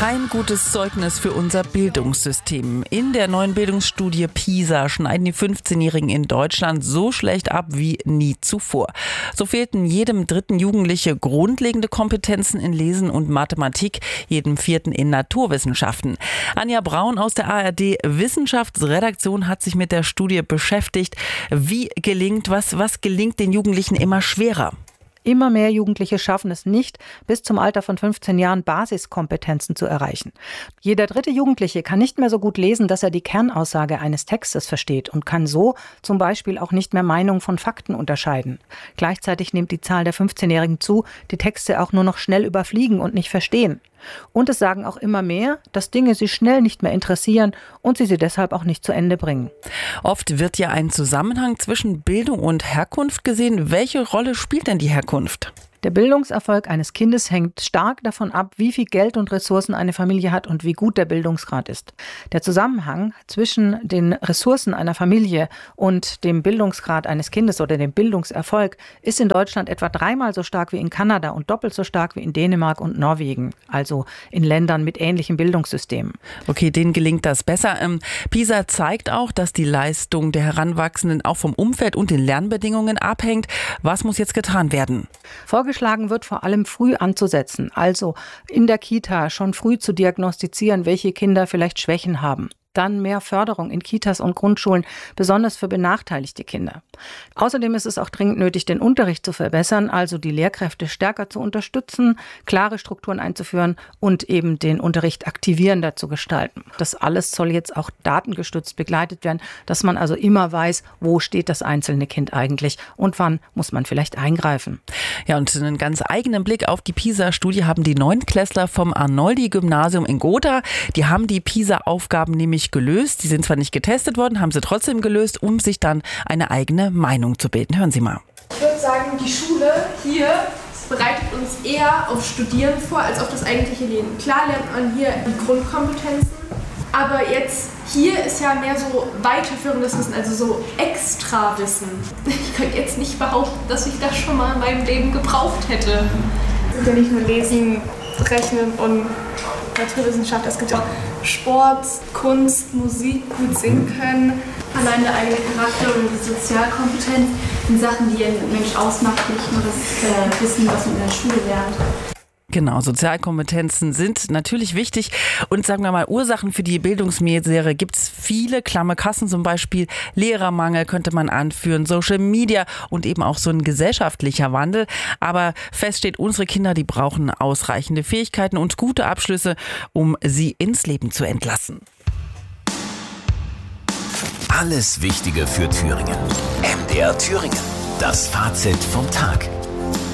Kein gutes Zeugnis für unser Bildungssystem. In der neuen Bildungsstudie PISA schneiden die 15-Jährigen in Deutschland so schlecht ab wie nie zuvor. So fehlten jedem dritten Jugendliche grundlegende Kompetenzen in Lesen und Mathematik, jedem vierten in Naturwissenschaften. Anja Braun aus der ARD Wissenschaftsredaktion hat sich mit der Studie beschäftigt. Was gelingt den Jugendlichen immer schwerer? Immer mehr Jugendliche schaffen es nicht, bis zum Alter von 15 Jahren Basiskompetenzen zu erreichen. Jeder dritte Jugendliche kann nicht mehr so gut lesen, dass er die Kernaussage eines Textes versteht und kann so zum Beispiel auch nicht mehr Meinungen von Fakten unterscheiden. Gleichzeitig nimmt die Zahl der 15-Jährigen zu, die Texte auch nur noch schnell überfliegen und nicht verstehen. Und es sagen auch immer mehr, dass Dinge sie schnell nicht mehr interessieren und sie deshalb auch nicht zu Ende bringen. Oft wird ja ein Zusammenhang zwischen Bildung und Herkunft gesehen. Welche Rolle spielt denn die Herkunft? Der Bildungserfolg eines Kindes hängt stark davon ab, wie viel Geld und Ressourcen eine Familie hat und wie gut der Bildungsgrad ist. Der Zusammenhang zwischen den Ressourcen einer Familie und dem Bildungsgrad eines Kindes oder dem Bildungserfolg ist in Deutschland etwa 3-mal so stark wie in Kanada und doppelt so stark wie in Dänemark und Norwegen, also in Ländern mit ähnlichen Bildungssystemen. Okay, denen gelingt das besser. PISA zeigt auch, dass die Leistung der Heranwachsenden auch vom Umfeld und den Lernbedingungen abhängt. Was muss jetzt getan werden? Vorgeschlagen wird vor allem früh anzusetzen, also in der Kita schon früh zu diagnostizieren, welche Kinder vielleicht Schwächen haben. Dann mehr Förderung in Kitas und Grundschulen, besonders für benachteiligte Kinder. Außerdem ist es auch dringend nötig, den Unterricht zu verbessern, also die Lehrkräfte stärker zu unterstützen, klare Strukturen einzuführen und eben den Unterricht aktivierender zu gestalten. Das alles soll jetzt auch datengestützt begleitet werden, dass man also immer weiß, wo steht das einzelne Kind eigentlich und wann muss man vielleicht eingreifen. Ja, und einen ganz eigenen Blick auf die PISA-Studie haben die Neunklässler vom Arnoldi-Gymnasium in Gotha. Die haben die PISA-Aufgaben nämlich gelöst. Die sind zwar nicht getestet worden, haben sie trotzdem gelöst, um sich dann eine eigene Meinung zu bilden. Hören Sie mal. Ich würde sagen, die Schule hier bereitet uns eher auf Studieren vor, als auf das eigentliche Leben. Klar lernt man hier die Grundkompetenzen, aber jetzt hier ist ja mehr so weiterführendes Wissen, also so Extrawissen. Ich könnte jetzt nicht behaupten, dass ich das schon mal in meinem Leben gebraucht hätte. Es gibt ja nicht nur Lesen, Rechnen und Naturwissenschaft, es gibt auch Sport, Kunst, Musik, gut singen können. Allein der eigene Charakter und die Sozialkompetenz sind Sachen, die ein Mensch ausmacht, nicht nur das Wissen, was man in der Schule lernt. Genau, Sozialkompetenzen sind natürlich wichtig und sagen wir mal, Ursachen für die Bildungsmisere gibt es viele, klamme Kassen zum Beispiel, Lehrermangel könnte man anführen, Social Media und eben auch so ein gesellschaftlicher Wandel. Aber fest steht, unsere Kinder, die brauchen ausreichende Fähigkeiten und gute Abschlüsse, um sie ins Leben zu entlassen. Alles Wichtige für Thüringen. MDR Thüringen. Das Fazit vom Tag.